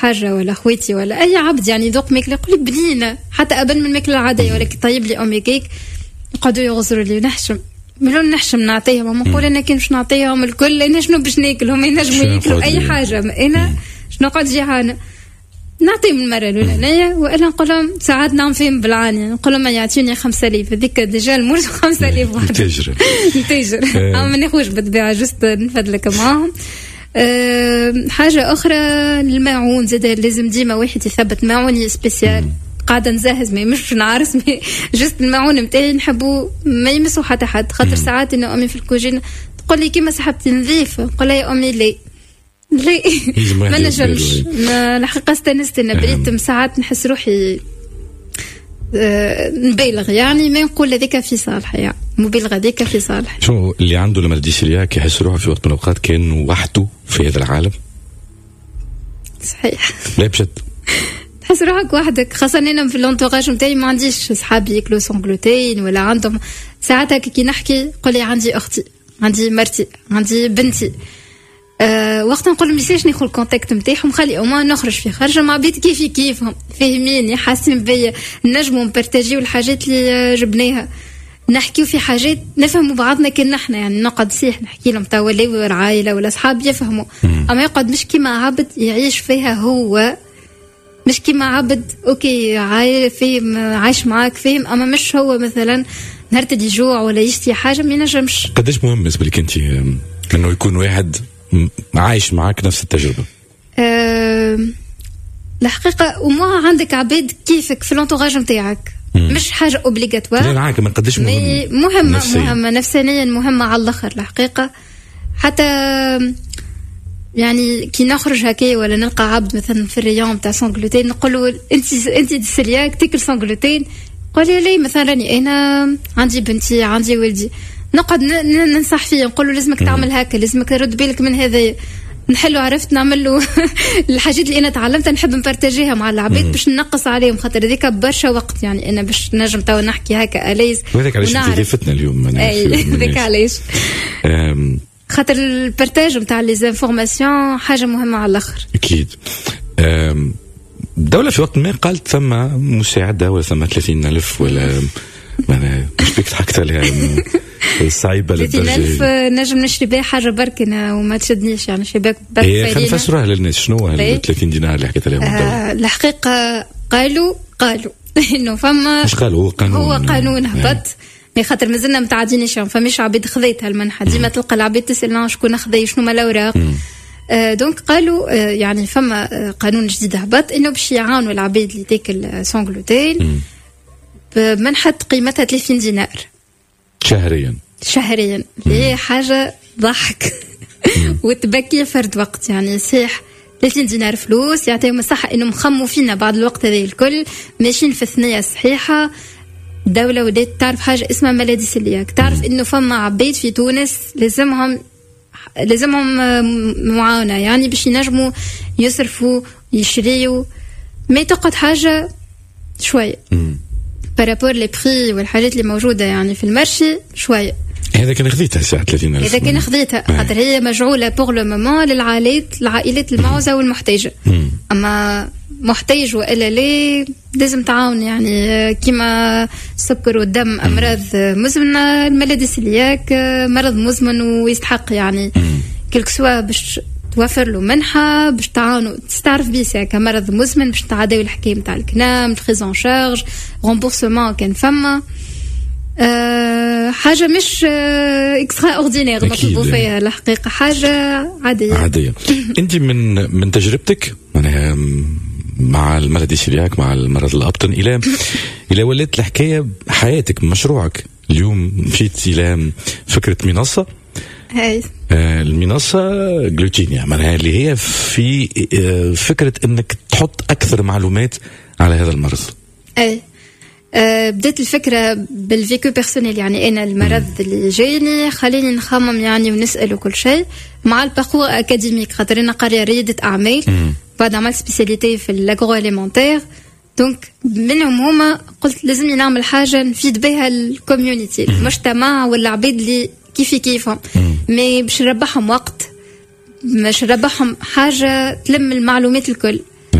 حاجة ولا خويتي ولا أي عبد يعني يذوق ماكلة يقول لي بنينة حتى أبن من الماكلة العادية، ولكن طيب لي أمي كيك يقعدوا يغزروا لي ونحشم ملون نحشم نعطيهم. ما نقول أنا كي مش نعطيهم الكل أنا شنو باش ناكلهم ينجموا ياكلوا أي حاجة، أنا شنو قاعد جيعانة نعطيهم المرة الأولانية وإلا نقول لهم ساعات نعم فيهم بالعانية نقول لهم يعطيوني 5000 هذيك ديجا المرز 5000 واحد نتاجر ما ناخوش بالطبيعة جست نفدلك معاهم. حاجة أخرى الماعون زاد لازم ديما واحد يثبت ماعون سبيسيال قاعدة نزهز مش نعرس جست الماعون متاعي نحبو ما يمسو حتى حد خاطر ساعات إنه أمي في الكوجين تقول لي كيما سحبتي نظيف نقول لها يا أمي ليه ما نجمش الحقيقة استنست أنا بريت ساعات نحس روحي نبالغ يعني ما نقول هذيك في صالح يعني مبالغة هذيك في صالح. شو اللي عنده لما لديش الياك يحس روحه في وقت من الأوقات كأنه وحده في هذا العالم؟ صحيح. لا بجد تحس روحك وحدك، خاصة أنا في الانتوراج نتاعي ما عنديش صحابي ياكلوا سون جلوتين ولا عندهم ساعات كي نحكي قولي عندي أختي عندي مرتي عندي بنتي وقت نقول ميساج ناخذ الكونتاكت نتاعهم خلي وما نخرج في خرجه مع بيت كيفهم فاهمين حاسين بيا نجموا نبارتاجيو الحاجات اللي جبناها نحكيو في حاجات نفهموا بعضنا كنا احنا يعني نقعد صيح نحكي لهم توا ولا عائله ولا اصحاب يفهموا اما يقعد مش كيما عبد يعيش فيها هو مش كيما عبد اوكي فاهم عايش معاك فاهم اما مش هو مثلا نهار تدي جوع ولا يشتي حاجه ما ينجمش. قداش مهم بالنسبه لك انت انه يكون واحد عايش معاك نفس التجربة؟ الحقيقة وما عندك عباد كيفك في الانتوراج نتاعك مش حاجة اوبليغاتوار. لا معاك ما قدش مهمة نفسيا مهمة على الآخر الحقيقة. حتى يعني كي نخرج هكايا ولا نلقى عبد مثلا في الريون تاع سون جلوتين نقولوا انت دسلياك تاكل سون جلوتين قولي لي مثلا راني انا عندي بنتي عندي ولدي نقعد ننصح فيه نقول له لازمك تعمل هكا لازمك ترد بالك من هذا نحلو عرفت نعمل له الحاجات اللي انا تعلمتها نحب نبارتاجيها مع العباد باش ننقص عليهم خاطر هذيك برشا وقت يعني انا باش نجم توا نحكي هكا اليز وهذاك علاش ضيفتنا اليوم هذاك علاش خاطر البارتاج نتاع لي زانفورماسيون حاجه مهمه على الاخر اكيد. الدولة في وقت ما قالت ثم مساعدة ولا ثم 30,000 ولا مش بيك ضحكت عليها صعيبة للدرجة 30,000 نجم نشري بها حاجة بركنا وما تشدنيش يعني شباك برك فارينة. خلينا نفسروها للناس شنو هال 30 دينار اللي حكيت عليهم الدولة. الحقيقة قالوا إنه فما مش قالوا هو قانون هبط ما خاطر مازلنا متعدينش فمش عبيد خذيت هالمنحة ديما تلقى العبيد تسألنا شكون خذي شنو ما الأوراق دونك قالوا يعني فما قانون جديد هبط إنه باش يعاونوا العبيد اللي تاكل سون جلوتين بمنحة قيمتها 30 دينار شهريا هي حاجة ضحك وتبكي فرد وقت يعني صح 30 دينار فلوس يعطيهم الصحة إنه مخموا فينا بعد الوقت هذا الكل ماشيين في الثنية صحيحة. الدولة ودات تعرف حاجة اسمها ملادي سلياك تعرف إنه فما عبيد في تونس لازمهم معاونة يعني باش ينجموا يصرفوا يشريوا ما تقعد حاجة شوية بارابور لي بري والحاجات اللي موجودة يعني في المارشي شوية. هذا كان خذيتها ساعة 30,000 هذا كان خذيتها خاطر هي مجعولة بور لو مومون للعائلات المعوزة والمحتاجة أما محتاج وإلا ليه لازم تعاون يعني كيما السكر والدم أمراض مزمنة الملادي سلياك مرض مزمن ويستحق يعني كل سوا باش توفر له منحة باش تعاونوا تستعرف بيه كمرض مزمن باش تعداو الحكاية متاع الكنام تريزون شارج رومبورسمون كان فما حاجة مش اكسترا اوردينير نطلبوا فيها الحقيقة حاجة عادية. انت من تجربتك مع المرض السيلياك مع المرض الأبطن إلى ولات الحكاية حياتك مشروعك اليوم مشيت إلى فكرة منصة المنصة جلوتينيا معناها اللي هي في فكرة انك تحط اكثر معلومات على هذا المرض. بدأت الفكرة بالفيكو بيرسونيل يعني أنا المرض اللي جايني خليني نخمم يعني ونسأل وكل شيء مع الباركور أكاديميك خاطر أنا قارية ريادة أعمال بعد عملت سبيسياليتي في الأغرو أليمونتير دونك منهم هما قلت لازمني نعمل حاجة نفيد بها الكوميونيتي المجتمع والعبيد اللي كيفهم مي باش نربحهم وقت باش نربحهم حاجة تلم المعلومات الكل